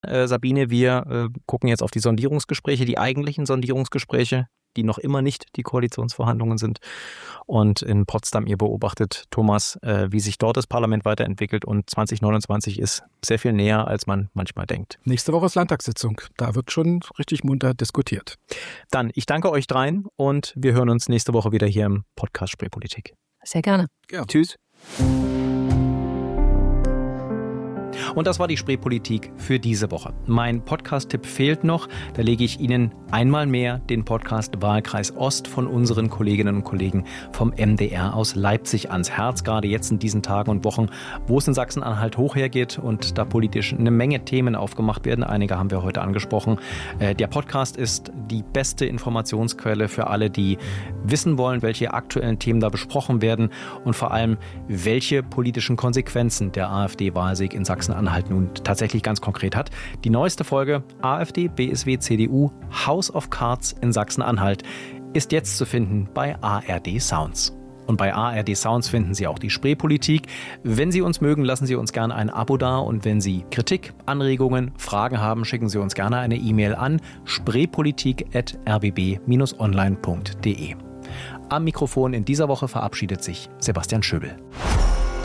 Sabine, wir gucken jetzt auf die Sondierungsgespräche, die eigentlichen Sondierungsgespräche, die noch immer nicht die Koalitionsverhandlungen sind. Und in Potsdam, ihr beobachtet, Thomas, wie sich dort das Parlament weiterentwickelt. Und 2029 ist sehr viel näher, als man manchmal denkt. Nächste Woche ist Landtagssitzung. Da wird schon richtig munter diskutiert. Dann, ich danke euch dreien und wir hören uns nächste Woche wieder hier im Podcast Spreepolitik. Sehr gerne. Ja. Tschüss. Und das war die Spreepolitik für diese Woche. Mein Podcast-Tipp fehlt noch. Da lege ich Ihnen einmal mehr den Podcast Wahlkreis Ost von unseren Kolleginnen und Kollegen vom MDR aus Leipzig ans Herz. Gerade jetzt in diesen Tagen und Wochen, wo es in Sachsen-Anhalt hoch hergeht und da politisch eine Menge Themen aufgemacht werden. Einige haben wir heute angesprochen. Der Podcast ist die beste Informationsquelle für alle, die wissen wollen, welche aktuellen Themen da besprochen werden und vor allem, welche politischen Konsequenzen der AfD-Wahlsieg in Sachsen-Anhalt nun tatsächlich ganz konkret hat. Die neueste Folge AfD, BSW, CDU, House of Cards in Sachsen-Anhalt ist jetzt zu finden bei ARD Sounds. Und bei ARD Sounds finden Sie auch die Spreepolitik. Wenn Sie uns mögen, lassen Sie uns gerne ein Abo da. Und wenn Sie Kritik, Anregungen, Fragen haben, schicken Sie uns gerne eine E-Mail an spreepolitik@rbb-online.de. Am Mikrofon in dieser Woche verabschiedet sich Sebastian Schöbel.